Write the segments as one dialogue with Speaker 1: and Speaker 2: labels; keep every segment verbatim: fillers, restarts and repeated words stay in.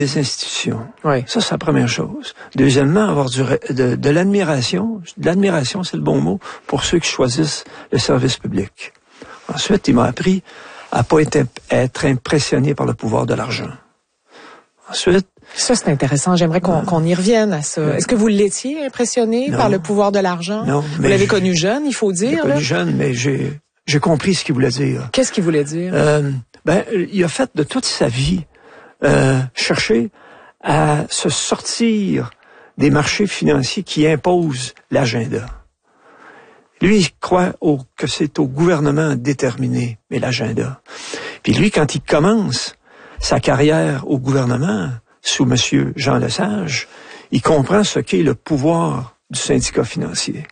Speaker 1: des institutions.
Speaker 2: Oui.
Speaker 1: Ça, c'est la première chose. Deuxièmement, avoir du, de, de l'admiration. De l'admiration, c'est le bon mot, pour ceux qui choisissent le service public. Ensuite, il m'a appris à pas être, être impressionné par le pouvoir de l'argent. Ensuite...
Speaker 2: Ça, c'est intéressant. J'aimerais qu'on, qu'on y revienne à ça. Est-ce que vous l'étiez impressionné
Speaker 1: non,
Speaker 2: par le pouvoir de l'argent?
Speaker 1: Non.
Speaker 2: Vous l'avez connu jeune, il faut dire.
Speaker 1: J'ai connu
Speaker 2: là?
Speaker 1: jeune, mais j'ai, j'ai compris ce qu'il voulait dire.
Speaker 2: Qu'est-ce qu'il voulait dire?
Speaker 1: Euh, ben, il a fait de toute sa vie euh, chercher à se sortir des marchés financiers qui imposent l'agenda. Lui, il croit au, que c'est au gouvernement de déterminer mais l'agenda. Puis lui, quand il commence sa carrière au gouvernement, sous M. Jean Lesage, il comprend ce qu'est le pouvoir du syndicat financier.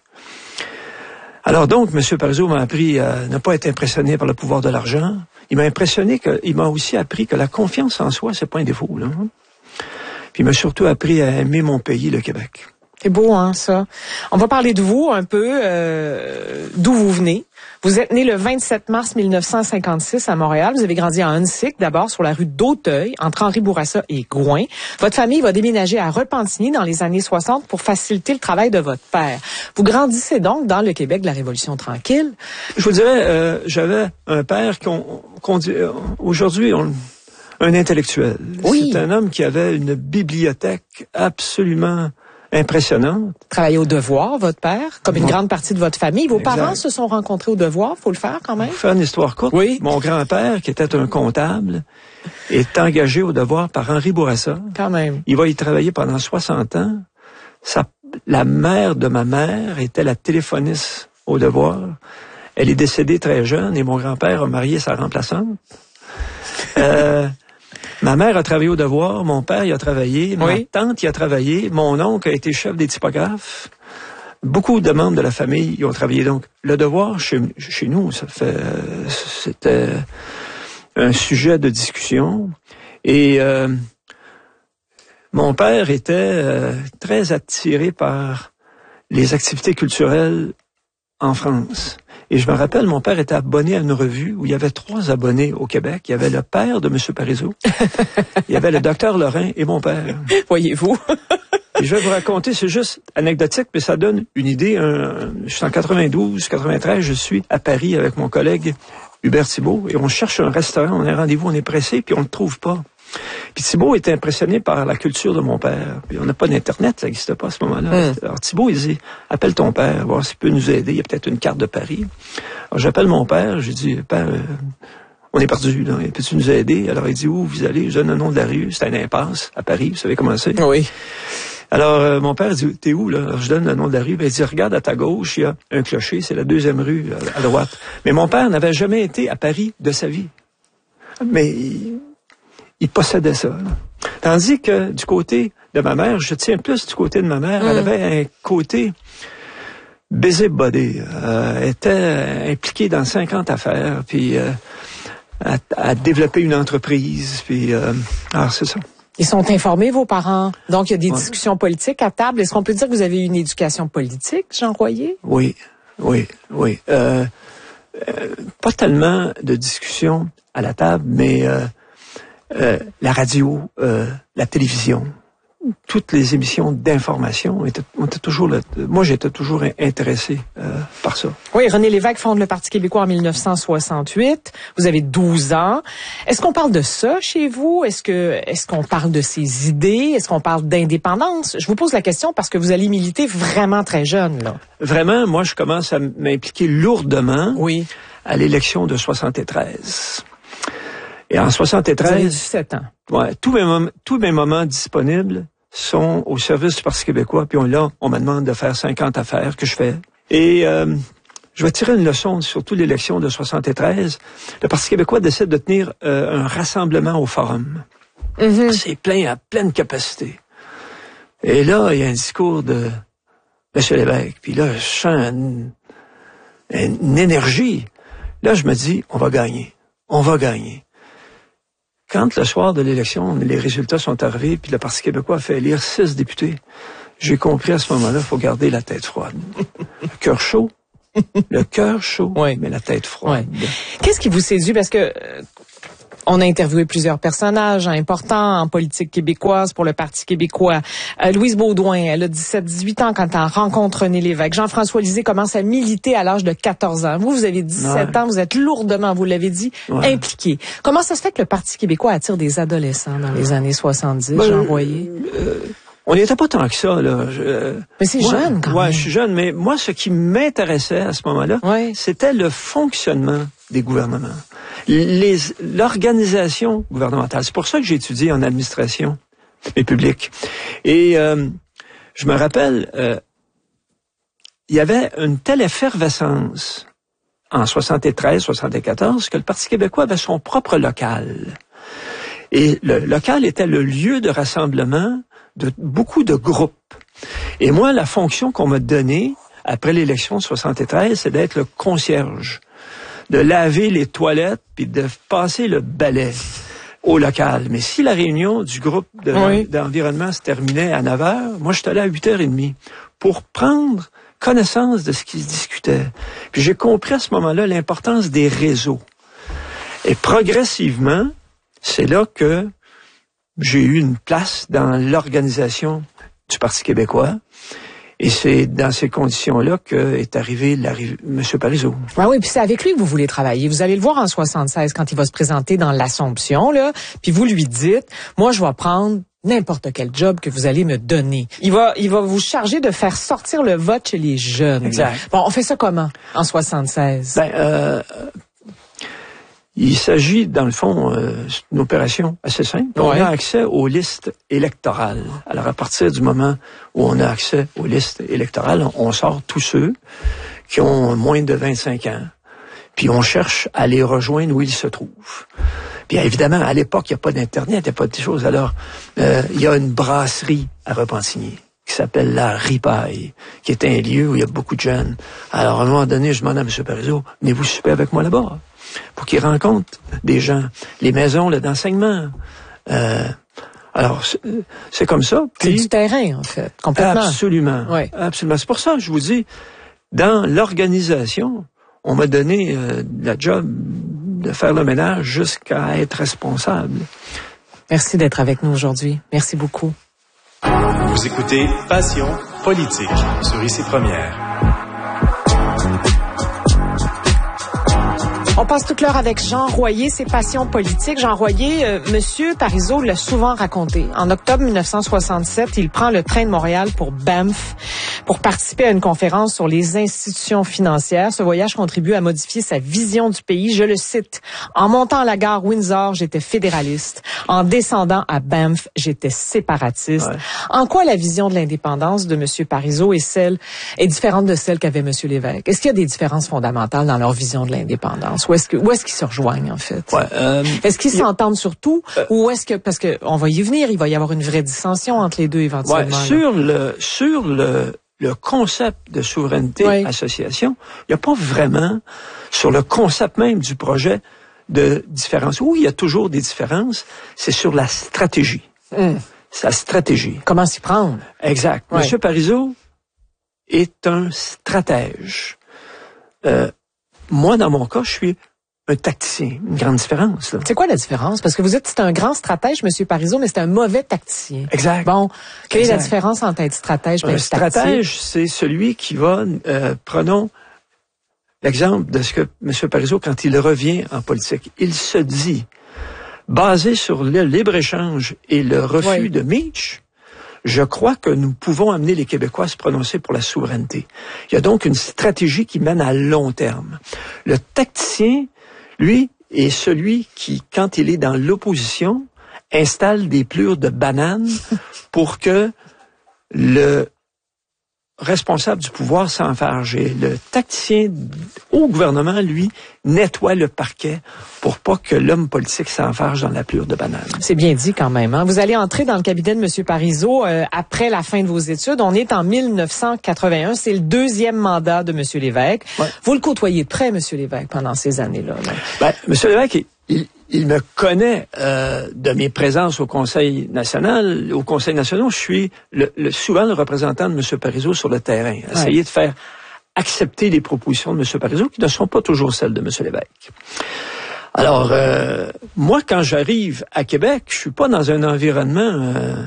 Speaker 1: Alors donc, M. Parizeau m'a appris à ne pas être impressionné par le pouvoir de l'argent. Il m'a impressionné que, il m'a aussi appris que la confiance en soi, c'est pas un défaut, là. Puis il m'a surtout appris à aimer mon pays, le Québec.
Speaker 2: C'est beau, hein, ça. On va parler de vous un peu, euh, d'où vous venez. Vous êtes né le vingt-sept mars mille neuf cent cinquante-six à Montréal. Vous avez grandi à Huntsic, d'abord sur la rue d'Auteuil, entre Henri Bourassa et Gouin. Votre famille va déménager à Repentigny dans les années soixante pour faciliter le travail de votre père. Vous grandissez donc dans le Québec de la Révolution tranquille.
Speaker 1: Je vous dirais, euh, j'avais un père qu'on, qu'on dit, euh, aujourd'hui, on, un intellectuel.
Speaker 2: Oui.
Speaker 1: C'est un homme qui avait une bibliothèque absolument impressionnante.
Speaker 2: Travaillez au Devoir, votre père, comme une
Speaker 1: Bon.
Speaker 2: grande partie de votre famille. Vos
Speaker 1: Exact.
Speaker 2: parents se sont rencontrés au Devoir, faut le faire quand même.
Speaker 1: Pour faire une histoire courte,
Speaker 2: Oui.
Speaker 1: mon grand-père, qui était un comptable, est engagé au Devoir par Henri Bourassa.
Speaker 2: Quand même.
Speaker 1: Il va y travailler pendant soixante ans. Sa, la mère de ma mère était la téléphoniste au Devoir. Elle est décédée très jeune et mon grand-père a marié sa remplaçante. Euh, ma mère a travaillé au Devoir, mon père y a travaillé, ma
Speaker 2: Oui.
Speaker 1: tante y a travaillé, mon oncle a été chef des typographes. Beaucoup de membres de la famille y ont travaillé. Donc, le Devoir, chez, chez nous, ça fait, c'était un sujet de discussion. Et euh, mon père était euh, très attiré par les activités culturelles en France. Et je me rappelle, mon père était abonné à une revue où il y avait trois abonnés au Québec. Il y avait le père de M. Parizeau, il y avait le docteur Lorrain et mon père.
Speaker 2: Voyez-vous.
Speaker 1: Et je vais vous raconter, c'est juste anecdotique, mais ça donne une idée. Un, je suis en quatre-vingt-douze, quatre-vingt-treize, je suis à Paris avec mon collègue Hubert Thibault et on cherche un restaurant, on a un rendez-vous, on est pressé, puis on ne le trouve pas. Puis Thibault était impressionné par la culture de mon père. Puis on n'a pas d'Internet, ça n'existait pas à ce moment-là.
Speaker 2: Mm.
Speaker 1: Alors Thibault, il dit, appelle ton père, voir s'il peut nous aider, il y a peut-être une carte de Paris. Alors j'appelle mon père, je dis, père, euh, on est perdu, là, peux-tu nous aider? Alors il dit, où vous allez? Je donne le nom de la rue, c'est un impasse à Paris, vous savez comment c'est?
Speaker 2: Oui.
Speaker 1: Alors euh, mon père dit, t'es où là? Alors, je donne le nom de la rue, ben, il dit, regarde à ta gauche, il y a un clocher, c'est la deuxième rue à, à droite. Mais mon père n'avait jamais été à Paris de sa vie. Mais il, il possédait ça. Là. Tandis que du côté de ma mère, je tiens plus du côté de ma mère, mm. elle avait un côté busybody, euh, était impliquée dans cinquante affaires, puis euh, à, à développer une entreprise, puis euh, alors c'est ça.
Speaker 2: Ils sont informés, vos parents. Donc, il y a des
Speaker 1: ouais.
Speaker 2: discussions politiques à table. Est-ce qu'on peut dire que vous avez eu une éducation politique, Jean Royer?
Speaker 1: Oui, oui, oui. Euh, euh, pas tellement de discussions à la table, mais euh, euh, la radio, euh, la télévision, toutes les émissions d'information étaient, étaient toujours là. Moi, j'étais toujours intéressé euh, par ça.
Speaker 2: Oui, René Lévesque fonde le Parti québécois en mille neuf cent soixante-huit. Vous avez douze ans. Est-ce qu'on parle de ça chez vous? Est-ce que est-ce qu'on parle de ses idées? Est-ce qu'on parle d'indépendance? Je vous pose la question parce que vous allez militer vraiment très jeune, là.
Speaker 1: Vraiment, moi, je commence à m'impliquer lourdement
Speaker 2: oui.
Speaker 1: à l'élection de soixante-treize. Et en soixante-treize...
Speaker 2: Vous avez dix-sept ans.
Speaker 1: Ouais, tous mes, mom- tous mes moments disponibles sont au service du Parti québécois. Puis on, là, on me demande de faire cinquante affaires que je fais. Et euh, je vais tirer une leçon, surtout l'élection de soixante-treize. Le Parti québécois décide de tenir euh, un rassemblement au Forum.
Speaker 2: Mm-hmm.
Speaker 1: C'est plein à pleine capacité. Et là, il y a un discours de M. Lévesque. Puis là, je sens une, une énergie. Là, je me dis, on va gagner. On va gagner. Quand le soir de l'élection, les résultats sont arrivés, puis le Parti québécois a fait élire six députés, j'ai compris à ce moment-là, il faut garder la tête froide. Le cœur chaud, le cœur chaud,
Speaker 2: oui.
Speaker 1: mais la tête froide.
Speaker 2: Oui. Qu'est-ce qui vous séduit? Parce que euh, On a interviewé plusieurs personnages importants en politique québécoise pour le Parti québécois. Euh, Louise Beaudoin, elle a dix-sept dix-huit ans quand elle rencontre René Lévesque. Jean-François Lisée commence à militer à l'âge de quatorze ans. Vous, vous avez dix-sept ouais. ans, vous êtes lourdement, vous l'avez dit, ouais. impliqué. Comment ça se fait que le Parti québécois attire des adolescents dans les années soixante-dix, ben, Jean Royer?
Speaker 1: Euh, on n'était pas tant que ça, là. Je,
Speaker 2: mais c'est
Speaker 1: moi,
Speaker 2: jeune, quand
Speaker 1: ouais,
Speaker 2: même.
Speaker 1: Je suis jeune, mais moi, ce qui m'intéressait à ce moment-là, ouais. c'était le fonctionnement des gouvernements. Les, l'organisation gouvernementale. C'est pour ça que j'ai étudié en administration et publique. Et euh, je me rappelle, euh, il y avait une telle effervescence en soixante-treize soixante-quatorze que le Parti québécois avait son propre local. Et le local était le lieu de rassemblement de beaucoup de groupes. Et moi, la fonction qu'on m'a donnée après l'élection de soixante-treize, c'est d'être le concierge, de laver les toilettes puis de passer le balai au local. Mais si la réunion du groupe de, oui. d'environnement se terminait à neuf heures, moi, j'étais là à huit heures trente pour prendre connaissance de ce qui se discutait. Puis j'ai compris à ce moment-là l'importance des réseaux. Et progressivement, c'est là que j'ai eu une place dans l'organisation du Parti québécois. Et c'est dans ces conditions-là qu'est arrivé M. Parizeau.
Speaker 2: Ah oui, puis c'est avec lui que vous voulez travailler. Vous allez le voir en soixante-seize quand il va se présenter dans l'Assomption, là, puis vous lui dites, moi, je vais prendre n'importe quel job que vous allez me donner. Il va, il va vous charger de faire sortir le vote chez les jeunes.
Speaker 1: Exact.
Speaker 2: Bon, on fait ça comment, en soixante-seize?
Speaker 1: Ben, euh, il s'agit, dans le fond, euh, d'une opération assez simple. On ouais. a accès aux listes électorales. Alors, à partir du moment où on a accès aux listes électorales, on sort tous ceux qui ont moins de vingt-cinq ans. Puis on cherche à les rejoindre où ils se trouvent. Puis évidemment, à l'époque, il n'y a pas d'Internet, il n'y a pas de choses. Alors, euh, il y a une brasserie à Repentigny qui s'appelle la Ripaille, qui est un lieu où il y a beaucoup de jeunes. Alors, à un moment donné, je demande à M. Parizeau, venez-vous souper avec moi là-bas? Pour qu'il rencontre des gens. Les maisons là, d'enseignement. Euh, alors, c'est, c'est comme ça.
Speaker 2: Puis, c'est du terrain, en fait, complètement.
Speaker 1: Absolument.
Speaker 2: Oui.
Speaker 1: Absolument. C'est pour ça que je vous dis, dans l'organisation, on m'a donné euh, la job de faire le ménage jusqu'à être responsable.
Speaker 2: Merci d'être avec nous aujourd'hui. Merci beaucoup.
Speaker 3: Vous écoutez Passion politique sur Ici Première.
Speaker 2: On passe toute l'heure avec Jean Royer, ses passions politiques. Jean Royer, euh, Monsieur Parizeau l'a souvent raconté. En octobre dix-neuf cent soixante-sept, il prend le train de Montréal pour Banff pour participer à une conférence sur les institutions financières. Ce voyage contribue à modifier sa vision du pays. Je le cite. En montant à la gare Windsor, j'étais fédéraliste. En descendant à Banff, j'étais séparatiste. Ouais. En quoi la vision de l'indépendance de Monsieur Parizeau est celle est différente de celle qu'avait Monsieur Lévesque? Est-ce qu'il y a des différences fondamentales dans leur vision de l'indépendance? Où est-ce que où est-ce qu'ils se rejoignent en fait?
Speaker 1: Ouais, euh,
Speaker 2: est-ce qu'ils s'entendent sur tout euh, ou est-ce que parce que on va y venir, il va y avoir une vraie dissension entre les deux éventuellement?
Speaker 1: Ouais, sur le sur le le concept de souveraineté ouais. association, il n'y a pas vraiment sur le concept même du projet de différence. Oui, il y a toujours des différences, c'est sur la stratégie. Mm. Sa stratégie.
Speaker 2: Comment s'y prendre?
Speaker 1: Exact. Ouais. Monsieur Parizeau est un stratège. Euh, Moi, dans mon cas, je suis un tacticien. Une grande différence. Là.
Speaker 2: C'est quoi la différence? Parce que vous êtes c'est un grand stratège, M. Parizeau, mais c'est un mauvais tacticien.
Speaker 1: Exact.
Speaker 2: Bon, quelle
Speaker 1: exact.
Speaker 2: est la différence entre être stratège et être tacticien?
Speaker 1: Un stratège, c'est celui qui va... Euh, prenons l'exemple de ce que M. Parizeau, quand il revient en politique, il se dit, basé sur le libre-échange et le refus oui. de Meach, je crois que nous pouvons amener les Québécois à se prononcer pour la souveraineté. Il y a donc une stratégie qui mène à long terme. Le tacticien, lui, est celui qui, quand il est dans l'opposition, installe des plures de bananes pour que le responsable du pouvoir s'enfarger. Le tacticien au gouvernement, lui, nettoie le parquet pour pas que l'homme politique s'enfarge dans la plure de banane.
Speaker 2: C'est bien dit quand même. Hein? Vous allez entrer dans le cabinet de M. Parizeau euh, après la fin de vos études. On est en dix-neuf cent quatre-vingt-un. C'est le deuxième mandat de M. Lévesque. Ouais. Vous le côtoyez de près, M. Lévesque, pendant ces années-là. Là.
Speaker 1: Ben, M. Lévesque, il, il me connaît euh, de mes présences au Conseil national. Au Conseil national, je suis le, le, souvent le représentant de M. Parizeau sur le terrain. Ouais. Essayer de faire accepter les propositions de M. Parizeau qui ne sont pas toujours celles de M. Lévesque. Alors, euh, moi, quand j'arrive à Québec, je suis pas dans un environnement... Euh,